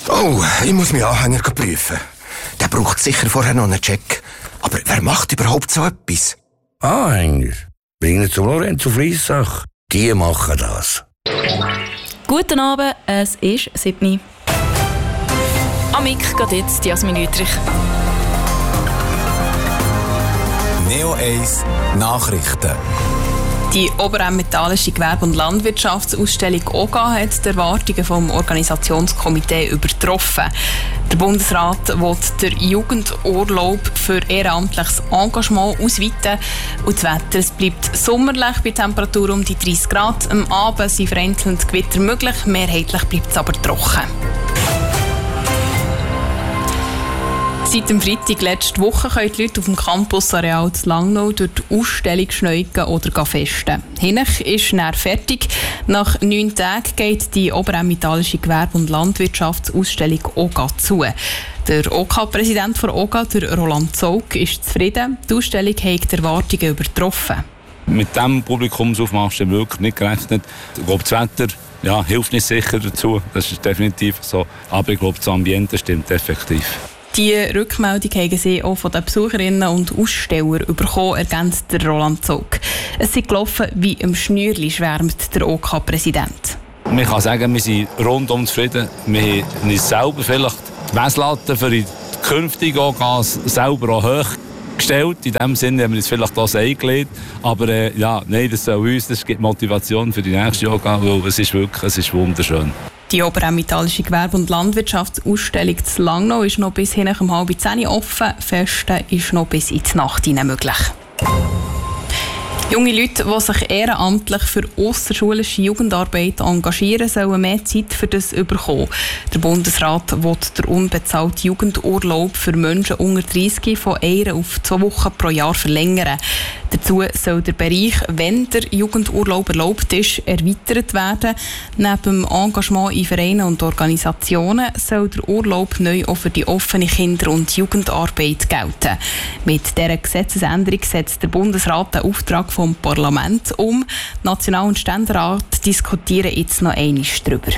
Oh, ich muss meinen Anhänger prüfen. Der braucht sicher vorher noch einen Check. Aber wer macht überhaupt so etwas? Anhänger? Bringen zu Lorenzo Fliessach. Die machen das. Guten Abend, es ist 7. Am Mic geht jetzt Jasmin Uetrich. Neo 1 Nachrichten. Die Oberemmentalische Gewerbe- und Landwirtschaftsausstellung OGA hat die Erwartungen vom Organisationskomitee übertroffen. Der Bundesrat will den Jugendurlaub für ehrenamtliches Engagement ausweiten. Und das Wetter, es bleibt sommerlich bei Temperaturen um die 30 Grad. Am Abend sind vereinzelt Gewitter möglich, mehrheitlich bleibt es aber trocken. Seit dem Freitag letzte Woche können die Leute auf dem Campusareal zu Langnau durch die Ausstellung schneuken oder festen. Hinech ist näher fertig. Nach 9 Tagen geht die Oberemmentalische Gewerbe- und Landwirtschaftsausstellung OGA zu. Der OK-Präsident von OGA, der Roland Zaugg, ist zufrieden. Die Ausstellung hat die Erwartungen übertroffen. Mit diesem Publikumsaufmarsch haben wir wirklich nicht gerechnet. Ich glaube, das Wetter hilft nicht sicher dazu. Das ist definitiv so. Aber ich glaube, das Ambiente stimmt effektiv. Die Rückmeldung haben sie auch von den Besucherinnen und Ausstellern bekommen, ergänzt der Roland Zaugg. Es ist gelaufen wie im Schnürli, schwärmt der OK-Präsident. Man kann sagen, wir sind rundum zufrieden. Wir haben uns selber vielleicht die Messlatte für die künftigen OGAs selber auch hoch gestellt. In dem Sinne haben wir uns vielleicht das eingelegt. Aber das soll uns, das gibt Motivation für die nächste OGA, weil es ist wunderschön. Die Oberemmentalische Gewerbe- und Landwirtschaftsausstellung zu Langnau ist noch bis hin um 9:30 offen. Festen ist noch bis in die Nacht hinein möglich. Junge Leute, die sich ehrenamtlich für ausserschulische Jugendarbeit engagieren, sollen mehr Zeit für das bekommen. Der Bundesrat will den unbezahlten Jugendurlaub für Menschen unter 30 von 1 auf 2 Wochen pro Jahr verlängern. Dazu soll der Bereich, wenn der Jugendurlaub erlaubt ist, erweitert werden. Neben dem Engagement in Vereinen und Organisationen soll der Urlaub neu auch für die offene Kinder- und Jugendarbeit gelten. Mit dieser Gesetzesänderung setzt der Bundesrat den Auftrag vom Parlament um. National- und Ständerat diskutieren jetzt noch einmal darüber.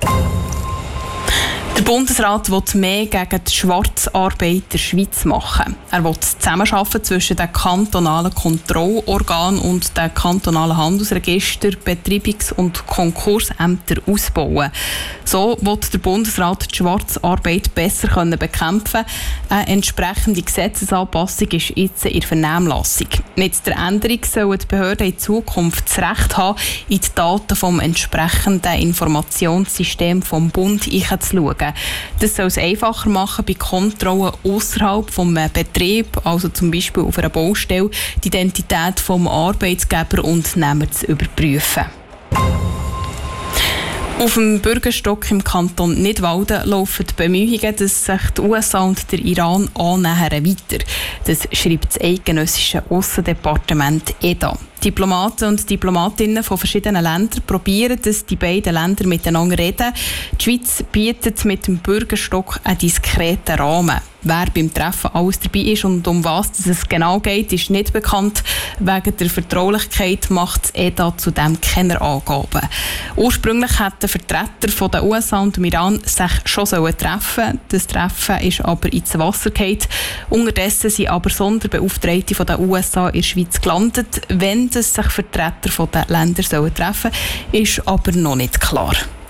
Der Bundesrat will mehr gegen die Schwarzarbeit in der Schweiz machen. Er will das Zusammenarbeiten zwischen den kantonalen Kontrollorganen und den kantonalen Handelsregistern, Betreibungs- und Konkursämtern ausbauen. So will der Bundesrat die Schwarzarbeit besser bekämpfen können. Eine entsprechende Gesetzesanpassung ist jetzt in der Vernehmlassung. Mit der Änderung sollen die Behörden in Zukunft das Recht haben, in die Daten vom entsprechenden Informationssystem vom Bund hineinzuschauen. Das soll es einfacher machen, bei Kontrollen außerhalb des Betriebs, also zum Beispiel auf einer Baustelle, die Identität des Arbeitgeber und Nehmer zu überprüfen. Auf dem Bürgerstock im Kanton Nidwalden laufen die Bemühungen, dass sich die USA und der Iran annähern weiter. Das schreibt das eidgenössische Aussendepartement EDA. Diplomaten und Diplomatinnen von verschiedenen Ländern probieren, dass die beiden Länder miteinander reden. Die Schweiz bietet mit dem Bürgerstock einen diskreten Rahmen. Wer beim Treffen alles dabei ist und um was es genau geht, ist nicht bekannt. Wegen der Vertraulichkeit macht das EDA zudem keine Angaben. Ursprünglich hätten Vertreter von den USA und dem Iran sich schon treffen. Das Treffen ist aber ins Wasser gefallen. Unterdessen sind aber Sonderbeauftragte von den USA in der Schweiz gelandet. Wenn sich Vertreter von den Ländern treffen sollen, ist aber noch nicht klar.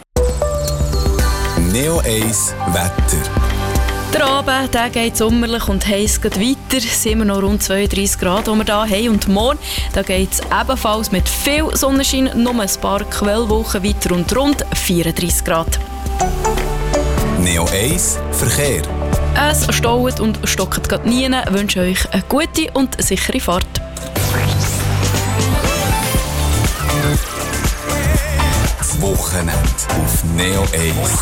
Neo 1 Wetter. Der Abend der geht sommerlich und heiß geht weiter. Es sind immer noch rund 32 Grad, die wir hier haben. Und morgen geht es ebenfalls mit viel Sonnenschein, nur ein paar Quellwochen weiter und rund 34 Grad. Neo 1 Verkehr. Es staut und stockt gerade nie. Ich wünsche euch eine gute und sichere Fahrt. Das Wochenende auf Neo 1.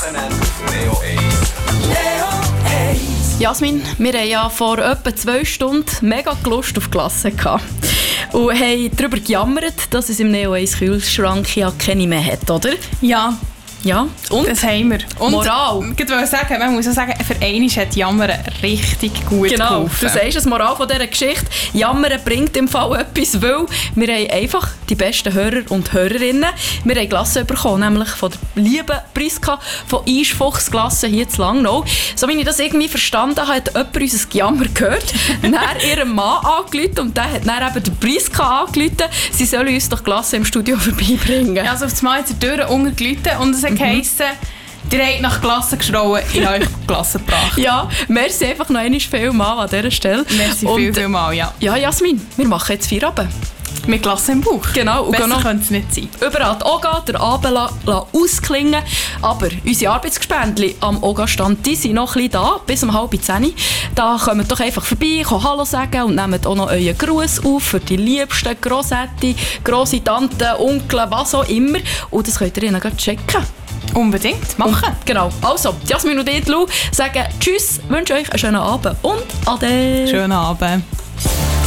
Jasmin, wir hatten ja vor etwa 2 Stunden mega Lust auf Glasse gehabt. Und haben darüber gejammert, dass es im Neo 1 Kühlschrank ja keine mehr hat, oder? Ja, Ja, und das haben wir. Und Moral. Ich wollte sagen, man muss auch sagen, für einmal hat Jammern richtig gut geholfen. Du sagst das Moral von dieser Geschichte. Jammern bringt im Fall etwas, weil wir haben einfach die besten Hörer und Hörerinnen. Wir haben Glasse bekommen, nämlich von der lieben Priska von Eischfuchs Glasse hier zu Langnau. So wie ich das irgendwie verstanden habe, hat jemand unser Gejammer gehört, dann ihrem Mann angerufen und der hat dann eben die Priska angerufen, sie sollen uns doch Glasse im Studio vorbeibringen. Ja, also auf das Mal hat die Tür untergeläutet und es hat geheissen, ihr habt nach Glasse geschrauen, ich habe euch Glasse gebracht. Ja, merci einfach noch einmal vielmal an dieser Stelle. Merci vielmal, ja. Ja, Jasmin, wir machen jetzt Feierabend. Mit Glasse im Bauch. Genau. Besser könnte es nicht sein. Überall die Oga, der Abend ausklingen. Aber unsere Arbeitsgespendli am Oga-Stand, die sind noch ein bisschen da, bis um 9:30. Da kommt doch einfach vorbei, kann Hallo sagen und nehmt auch noch euren Gruß auf für die Liebsten, Grossetti, grosse Tanten, Onkel, was auch immer. Und das könnt ihr ihnen gleich checken. Unbedingt, machen. Genau. Also, Jasmin und ich, Lu, sagen Tschüss, wünsche euch einen schönen Abend und Ade. Schönen Abend.